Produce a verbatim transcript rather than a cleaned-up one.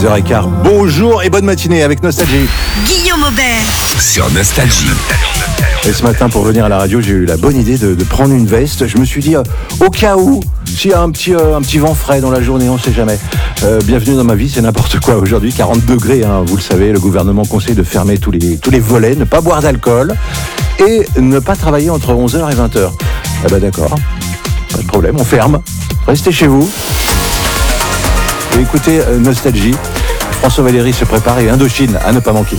six heures quinze. Bonjour et bonne matinée avec Nostalgie. Guillaume Aubert sur Nostalgie. Et ce matin, pour venir à la radio, j'ai eu la bonne idée de, de prendre une veste. Je me suis dit, euh, au cas où, s'il y a un petit, euh, un petit vent frais dans la journée, on ne sait jamais. Euh, bienvenue dans ma vie, c'est n'importe quoi aujourd'hui. quarante degrés, hein, vous le savez, le gouvernement conseille de fermer tous les, tous les volets, ne pas boire d'alcool et ne pas travailler entre onze heures et vingt heures. Ah bah d'accord, pas de problème, on ferme. Restez chez vous. Et écoutez euh, Nostalgie. François Valéry se prépare et Indochine à ne pas manquer.